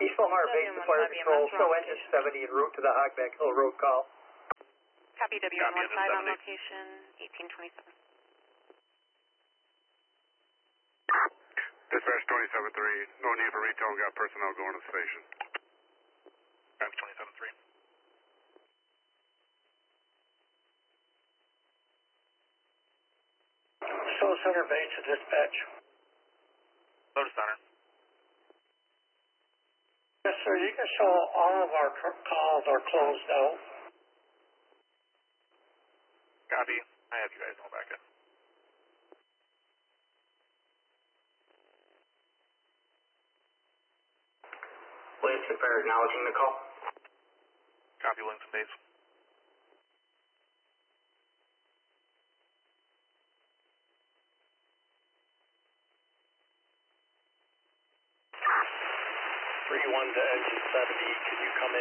East Lamar Base to Fire Control, show engine 70 en route to the Hogback Hill Road call. Copy, W115 on location, 1827. Dispatch 27-3, no need for retone, got personnel going to the station. Copy 27-3. Show center base to dispatch. Lotus Center. Yes, sir, you can show all of our calls are closed out. Copy. I have you guys all back in. Williamson Fire acknowledging the call. Copy, Williamson Base. One to engine 70, can you come